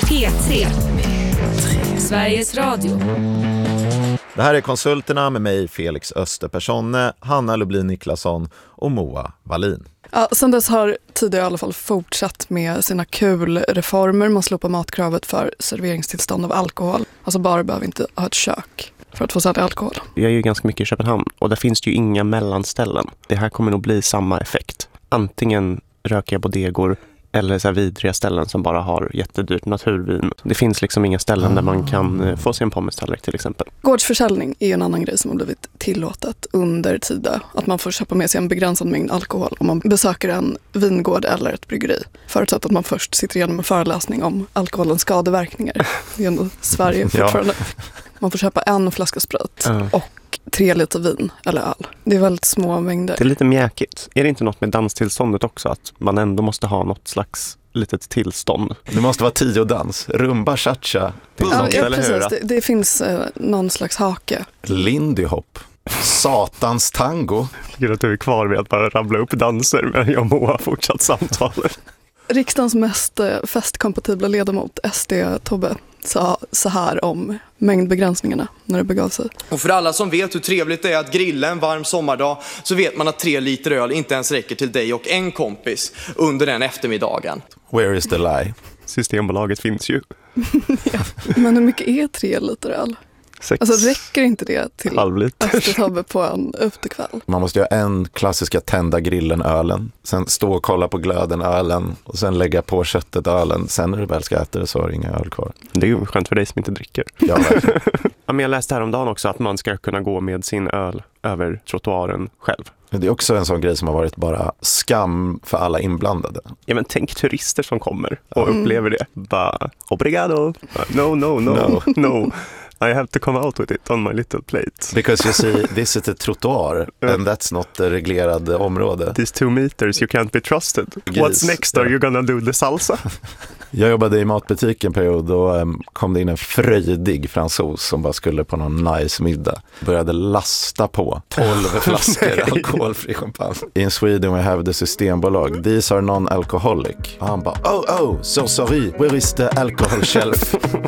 P3. Sveriges Radio. Det här är Konsulterna med mig, Felix Österpersonne, Hanna Lublin Niklasson och Moa Wallin. Ja, sen dess har tidigare i alla fall fortsatt med sina kul reformer. Man slopar matkravet för serveringstillstånd av alkohol. Alltså bara behöver inte ha ett kök för att få sälja alkohol. Jag är ju ganska mycket i Köpenhamn och där finns det ju inga mellanställen. Det här kommer nog bli samma effekt. Antingen rökiga bodegor eller så här vidriga ställen som bara har jättedyrt naturvin. Det finns liksom inga ställen där man kan få sig en pommestallrik till exempel. Gårdsförsäljning är en annan grej som har blivit tillåtet under tiden. Att man får köpa med sig en begränsad mängd alkohol om man besöker en vingård eller ett bryggeri. Förutsatt att man först sitter igenom en föreläsning om alkoholens skadeverkningar. Det är ändå Sverige fortfarande. Ja. Man får köpa en flaska sprit och 3 liter vin eller öl. Det är väldigt små mängder. Det är lite mjäkigt. Är det inte något med danstillståndet också? Att man ändå måste ha något slags litet tillstånd? Det måste vara 10 dans. Rumba, cha-cha. Ja, precis. Det finns någon slags hake. Lindy hop. Satans tango. Jag tycker att du är kvar vid att bara rabbla upp danser, men jag må ha fortsatt samtal. Riksdagens mest festkompatibla ledamot, SD Tobbe, sa så här om mängdbegränsningarna när det begav sig. Och för alla som vet hur trevligt det är att grilla en varm sommardag så vet man att 3 liter öl inte ens räcker till dig och en kompis under den eftermiddagen. Where is the lie? Systembolaget finns ju. Ja. Men hur mycket är 3 liter öl? 6. Alltså räcker inte det till halvliter Tobbe på en efterkväll? Man måste göra en klassiska tända grillen ölen, sen stå och kolla på glöden ölen och sen lägga på köttet ölen. Sen när du väl ska äta det så har du inga öl kvar. Det är ju skönt för dig som inte dricker. Ja, men jag läste häromdagen också att man ska kunna gå med sin öl över trottoaren själv. Det är också en sån grej som har varit bara skam för alla inblandade. Ja, men tänk turister som kommer och upplever det. Bara, obrigado. No. I have to come out with it on my little plate. Because you see, this is a trottoir and that's not the reglerade område. These 2 meters, you can't be trusted. What's next? Are you gonna do the salsa? Jag jobbade i matbutik en period och kom det in en fröjdig fransos som bara skulle på någon nice middag. Började lasta på 12 flaskor alkoholfri champagne. In Sweden we have the systembolag. These are non-alcoholic. Och han bara, oh, so sorry, where is the alcohol shelf?